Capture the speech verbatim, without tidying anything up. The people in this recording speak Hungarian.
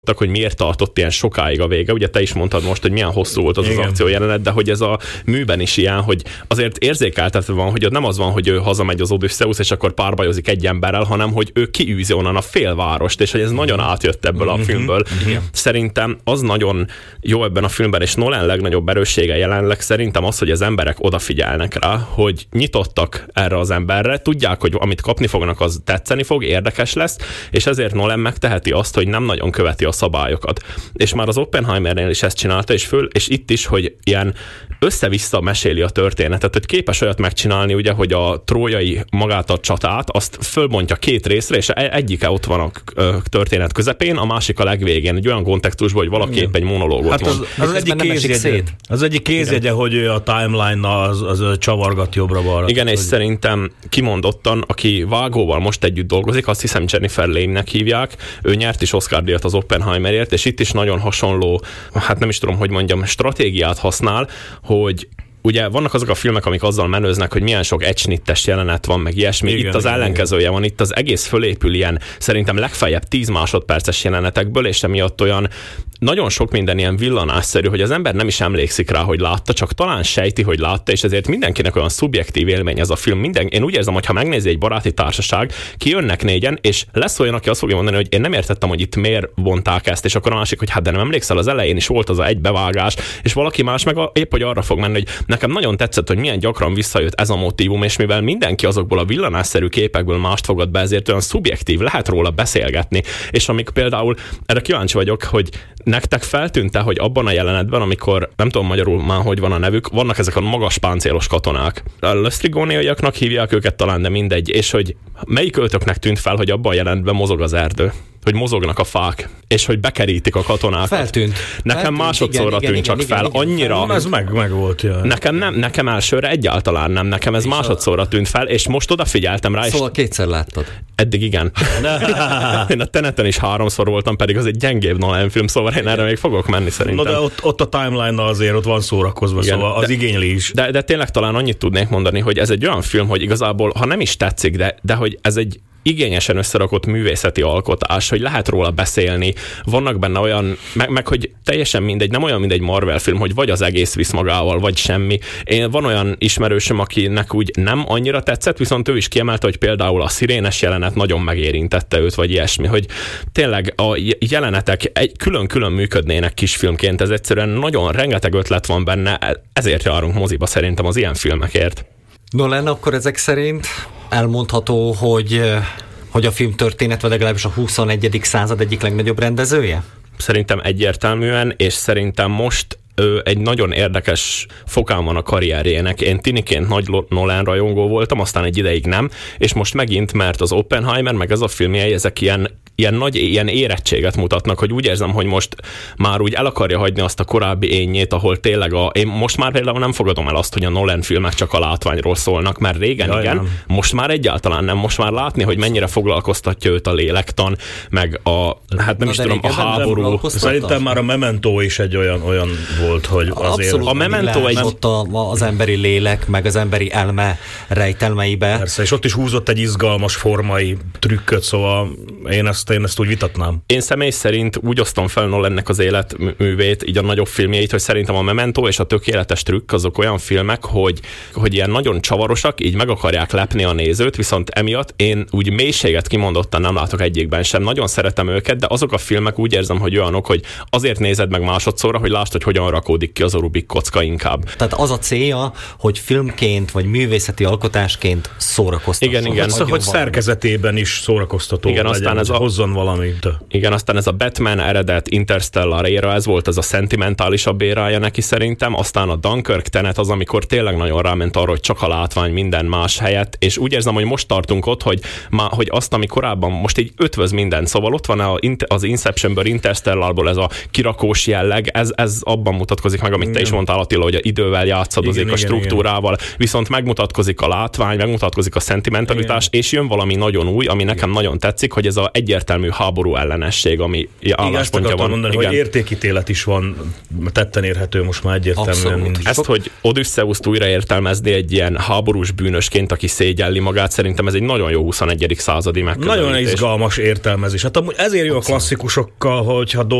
hogy miért tartott ilyen sokáig a vége. Ugye te is mondtad most, hogy milyen hosszú volt az Igen. az akció jelenet, de hogy ez a műben is ilyen, hogy azért érzékeltetve van, hogy ott nem az van, hogy ő hazamegy az Odysseus, és akkor párbajozik egy emberrel, hanem hogy ő kiűzi onnan a félvárost, és hogy ez nagyon átjött ebből a filmből. Igen. Szerintem az nagyon jó ebben a filmben, és Nolan legnagyobb erőssége jelenleg szerintem az, hogy az emberek odafigyelnek rá, hogy nyitottak erre az emberre, tudják, hogy amit kapni fognak, az tetszeni fog, érdekes lesz, és ezért Nolan megteheti azt, hogy nem nagyon követi a szabályokat. És már az Oppenheimernél is ezt csinálta, és föl, és itt is, hogy ilyen össze-vissza meséli a történetet, hogy képes olyat megcsinálni, ugye, hogy a trójai magát a csatát, azt fölbontja két részre, és egyike ott van a történet közepén, a másik a legvégén, egy olyan kontextusban, hogy valaki épp egy monológot hát az, mond. Az, az, egyik kézjegye, az egyik kézjegye, hogy a timeline-na az, az csavargat jobbra-balra. Igen, és hogy... szerintem kimondottan, aki vágóval most együtt dolgozik, azt hiszem Jennifer Lane-nek hívják, ő nyert is Oscar-díjat az Oppenheimerért, és itt is nagyon hasonló, hát nem is tudom, hogy mondjam, stratégiát használ, hogy ugye vannak azok a filmek, amik azzal menőznek, hogy milyen sok egysnittes jelenet van, meg ilyesmi. Igen, itt az igen, ellenkezője van, itt az egész fölépül ilyen, szerintem legfeljebb tíz másodperces jelenetekből, és emiatt olyan nagyon sok minden ilyen villanásszerű, hogy az ember nem is emlékszik rá, hogy látta, csak talán sejti, hogy látta, és ezért mindenkinek olyan szubjektív élmény ez a film. Minden, én úgy érzem, hogy ha megnézi egy baráti társaság, kijönnek négyen, és lesz olyan, aki azt fogja mondani, hogy én nem értettem, hogy itt miért vonták ezt, és akkor a másik, hogy hát de nem emlékszel, az elején is volt az a egy bevágás, és valaki más meg a, épp hogy arra fog menni, hogy nekem nagyon tetszett, hogy milyen gyakran visszajött ez a motívum, és mivel mindenki azokból a villanásszerű képekből mást fogad be, ezért olyan szubjektív, lehet róla beszélgetni. És amik például, erre kíváncsi vagyok, hogy nektek feltűnt-e, hogy abban a jelenetben, amikor, nem tudom magyarul már, hogy van a nevük, vannak ezek a magas páncélos katonák. A lösztrigóniaiaknak hívják őket talán, de mindegy, és hogy melyik öltöknek tűnt fel, hogy abban a jelenetben mozog az erdő? Hogy mozognak a fák, és hogy bekerítik a katonákat. Feltűnt. Nekem Feltűnt, másodszorra igen, tűnt igen, csak igen, fel. igen, igen, Annyira... Igen, ez meg, meg volt, ja. Nekem nem, nekem elsőre egyáltalán nem. Nekem ez és másodszorra tűnt fel, és most odafigyeltem rá. Szóval és kétszer láttad. Eddig igen. Én a Teneten is háromszor voltam, pedig az egy gyengébb Nolan film, szóval én erre még fogok menni szerintem. No, de ott, ott a timeline-nal azért ott van szórakozva, igen, szóval az de, igényli is. De, de tényleg talán annyit tudnék mondani, hogy ez egy olyan film, hogy igazából, ha nem is tetszik, de, de hogy ez egy igényesen összerakott művészeti alkotás, hogy lehet róla beszélni, vannak benne olyan, meg, meg hogy teljesen mindegy, nem olyan, mint egy Marvel film, hogy vagy az egész visz magával, vagy semmi. Én van olyan ismerősöm, akinek úgy nem annyira tetszett, viszont ő is kiemelte, hogy például a szirénes jelenet nagyon megérintette őt, vagy ilyesmi, hogy tényleg a jelenetek egy külön-külön működnének kisfilmként, ez egyszerűen nagyon rengeteg ötlet van benne, ezért járunk moziba szerintem az ilyen filmekért. Nolan, akkor ezek szerint elmondható, hogy, hogy a filmtörténet, vagy legalábbis a huszonegyedik század egyik legnagyobb rendezője? Szerintem egyértelműen, és szerintem most ő egy nagyon érdekes fokán van a karrierjének. Én tiniként nagy Nolan rajongó voltam, aztán egy ideig nem, és most megint, mert az Oppenheimer, meg ez a filmje, ezek ilyen ilyen nagy, ilyen érettséget mutatnak, hogy úgy érzem, hogy most már úgy el akarja hagyni azt a korábbi énjét, ahol tényleg a, én most már például nem fogadom el azt, hogy a Nolan filmek csak a látványról szólnak, mert régen Jaj, igen, nem. most már egyáltalán nem, most már látni, hogy mennyire foglalkoztatja őt a lélektan, meg a, hát nem Na is tudom, a háború. Szerintem már a Memento is egy olyan, olyan volt, hogy azért... Abszolút, a Memento egy... ott a, az emberi lélek, meg az emberi elme rejtelmeibe. Persze, és ott is húzott egy izgalmas formai trükköt, szóval én ezt én ezt úgy vitatnám. Én személy szerint úgy osztom fel Nolannek az életművét, így a nagyobb filmjeit, hogy szerintem a Memento és a Tökéletes trükk azok olyan filmek, hogy, hogy ilyen nagyon csavarosak, így meg akarják lepni a nézőt, viszont emiatt én úgy mélységet kimondottan nem látok egyikben sem. Nagyon szeretem őket, de azok a filmek úgy érzem, hogy olyanok, hogy azért nézed meg másodszorra, hogy lásd, hogy hogyan rakódik ki az a Rubik kocka inkább. Tehát az a célja, hogy filmként vagy művészeti alkotásként szórakoztasson. Igen, igen. Szóval, hogy szerkezetében is szórakoztató igen, legyen, aztán ez a hozzon valamit. Igen, aztán ez a Batman eredet Interstellar éra, ez volt ez a szentimentálisabb érája neki szerintem, aztán a Dunkirk Tenet az, amikor tényleg nagyon ráment arra, hogy csak a látvány minden más helyett, és úgy érzem, hogy most tartunk ott, hogy, má, hogy azt, ami korábban most így ötvöz minden, szóval ott van a, az Inceptionből, Interstellarból ez a kirakós jelleg, ez, ez abban mutatkozik meg, amit igen. te is mondtál, Attila, hogy idővel játszadozik, igen, a struktúrával, igen. viszont megmutatkozik a látvány, megmutatkozik a szentimentalitás, igen. és jön valami nagyon új, ami nekem igen. nagyon tetszik, hogy ez a egyértelmű egyértelmű háború ellenesség, ami álláspontja van. Mondani, hogy értékítélet is van, tetten érhető most már egyértelműen. Mind. Ezt, hogy Odysseuszt újra értelmezni egy ilyen háborús bűnösként, aki szégyelli magát, szerintem ez egy nagyon jó huszonegyedik századi megközelítés. Nagyon izgalmas értelmezés. Hát amúgy ezért jó a klasszikusokkal, hogyha